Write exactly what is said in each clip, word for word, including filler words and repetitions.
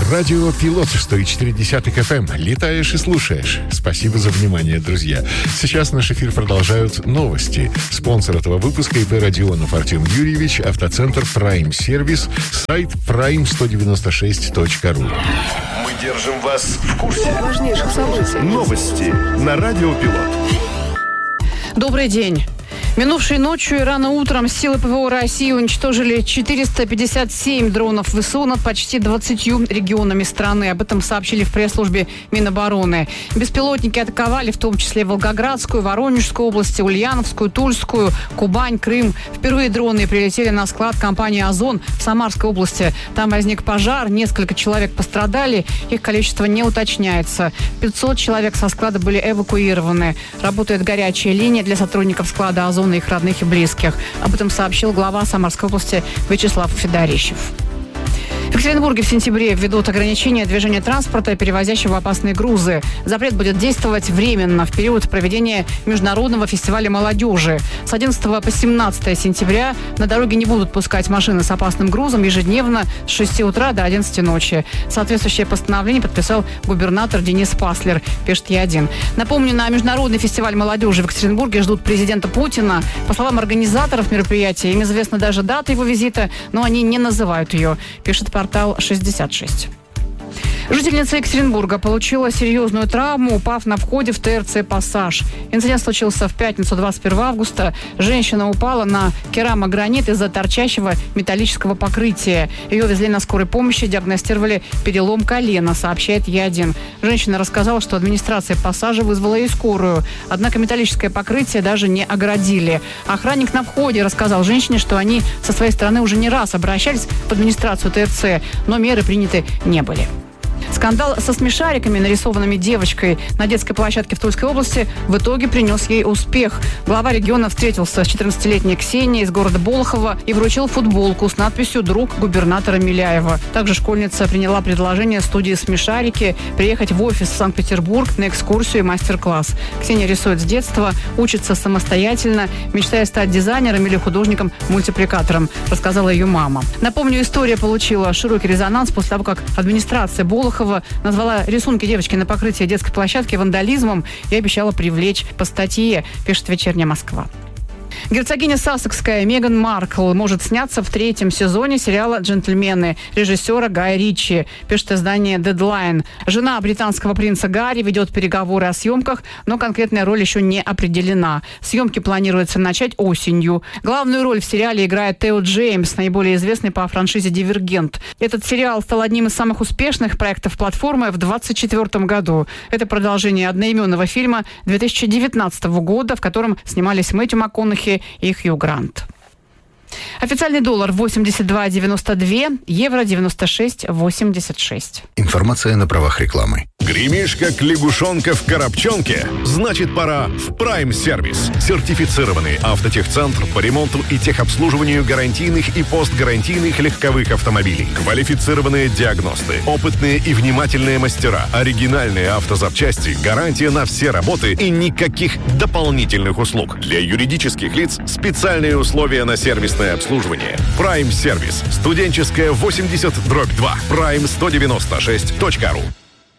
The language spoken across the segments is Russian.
Радио Пилот сто четыре эф эм. Летаешь и слушаешь. Спасибо за внимание, друзья. Сейчас наш эфир продолжают новости. Спонсор этого выпуска ИП Родионов Артем Юрьевич, автоцентр Prime Service, сайт прайм сто девяносто шесть точка ру. Мы держим вас в курсе важнейших событий. Новости на Радио Пилот. Добрый день. Минувшей ночью и рано утром силы ПВО России уничтожили четыреста пятьдесят семь дронов ВСУ над почти двадцатью регионами страны. Об этом сообщили в пресс-службе Минобороны. Беспилотники атаковали в том числе Волгоградскую, Воронежскую области, Ульяновскую, Тульскую, Кубань, Крым. Впервые дроны прилетели на склад компании «Озон» в Самарской области. Там возник пожар, несколько человек пострадали, их количество не уточняется. пятьсот человек со склада были эвакуированы. Работает горячая линия для сотрудников склада «Озон» и их родных и близких. Об этом сообщил глава Самарской области Вячеслав Федорищев. В Екатеринбурге в сентябре введут ограничения движения транспорта, перевозящего опасные грузы. Запрет будет действовать временно в период проведения Международного фестиваля молодежи. С одиннадцатого по семнадцатое сентября на дороге не будут пускать машины с опасным грузом ежедневно с шести утра до одиннадцати ночи. Соответствующее постановление подписал губернатор Денис Паслер, пишет Е один. Напомню, на Международный фестиваль молодежи в Екатеринбурге ждут президента Путина. По словам организаторов мероприятия, им известна даже дата его визита, но они не называют ее, пишет портал шестьдесят шесть. Жительница Екатеринбурга получила серьезную травму, упав на входе в ТРЦ «Пассаж». Инцидент случился в пятницу, двадцать первого августа. Женщина упала на керамогранит из-за торчащего металлического покрытия. Ее везли на скорой помощи, диагностировали перелом колена, сообщает Е один. Женщина рассказала, что администрация «Пассажа» вызвала ей скорую. Однако металлическое покрытие даже не оградили. Охранник на входе рассказал женщине, что они со своей стороны уже не раз обращались в администрацию ТРЦ, но меры приняты не были. Скандал со смешариками, нарисованными девочкой на детской площадке в Тульской области, в итоге принес ей успех. Глава региона встретился с четырнадцатилетней Ксенией из города Болохово и вручил футболку с надписью «Друг губернатора Миляева». Также школьница приняла предложение студии «Смешарики» приехать в офис в Санкт-Петербург на экскурсию и мастер-класс. Ксения рисует с детства, учится самостоятельно, мечтая стать дизайнером или художником-мультипликатором, рассказала ее мама. Напомню, история получила широкий резонанс после того, как администрация Болохово назвала рисунки девочки на покрытии детской площадки вандализмом и обещала привлечь по статье, пишет «Вечерняя Москва». Герцогиня Сассекская Меган Маркл может сняться в третьем сезоне сериала «Джентльмены» режиссера Гая Ричи, пишет издание Deadline. Жена британского принца Гарри ведет переговоры о съемках, но конкретная роль еще не определена. Съемки планируется начать осенью. Главную роль в сериале играет Тео Джеймс, наиболее известный по франшизе «Дивергент». Этот сериал стал одним из самых успешных проектов платформы в двадцать четвёртом году. Это продолжение одноименного фильма две тысячи девятнадцатого года, в котором снимались Мэтью МакКонахи и Хью Грант. Официальный доллар восемьдесят два девяносто два, евро девяносто шесть восемьдесят шесть. Информация на правах рекламы. Гремишь, как лягушонка в коробчонке? Значит, пора в Prime Service. Сертифицированный автотехцентр по ремонту и техобслуживанию гарантийных и постгарантийных легковых автомобилей. Квалифицированные диагносты, опытные и внимательные мастера, оригинальные автозапчасти, гарантия на все работы и никаких дополнительных услуг. Для юридических лиц специальные условия на сервисное обслуживание. Prime Service. Студенческая восемьдесят дробь два. прайм сто девяносто шесть точка ру.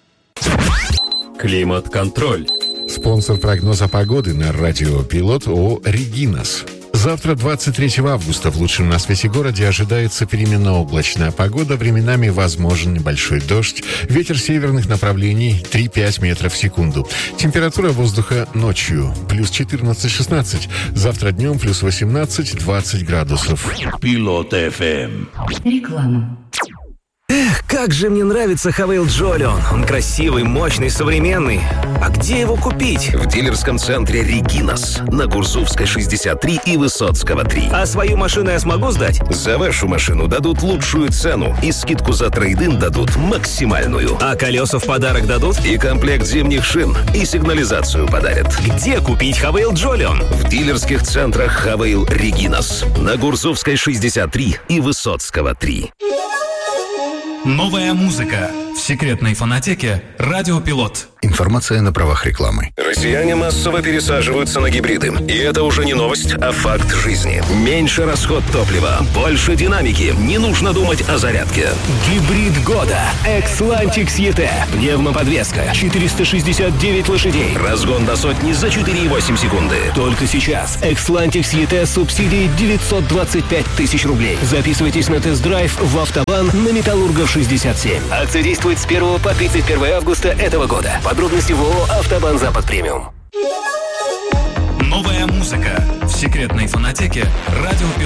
Климат-контроль. Спонсор прогноза погоды на радио Пилот ООО «Регинас». Завтра, двадцать третьего августа, в лучшем на свете городе ожидается переменно облачная погода. Временами возможен небольшой дождь. Ветер северных направлений три-пять метров в секунду. Температура воздуха ночью плюс четырнадцать-шестнадцать. Завтра днем плюс восемнадцать-двадцать градусов. Пилот эф эм. Реклама. Эх, как же мне нравится Хавейл Джолион. Он красивый, мощный, современный. А где его купить? В дилерском центре «Регинас» на Гурзувской шестьдесят три и Высоцкого три. А свою машину я смогу сдать? За вашу машину дадут лучшую цену и скидку за трейд-ин дадут максимальную. А колеса в подарок дадут? И комплект зимних шин, и сигнализацию подарят. Где купить Хавейл Джолион? В дилерских центрах «Хавейл Регинас» на Гурзувской шестьдесят три и Высоцкого три. Новая музыка в секретной фонотеке «Радио Пилот». Информация на правах рекламы. Россияне массово пересаживаются на гибриды. И это уже не новость, а факт жизни. Меньше расход топлива, больше динамики. Не нужно думать о зарядке. Гибрид года. Xlantic и ти. Пневмоподвеска. четыреста шестьдесят девять лошадей. Разгон до сотни за четыре и восемь секунды. Только сейчас. Xlantic и ти с субсидией девятьсот двадцать пять тысяч рублей. Записывайтесь на тест-драйв в Автобан на Металлургов шестьдесят семь. Акция действует с первого по тридцать первое августа этого года. Подробности в ООО «Автобан Запад Премиум». Новая музыка в секретной фонотеке «Радио Пилот».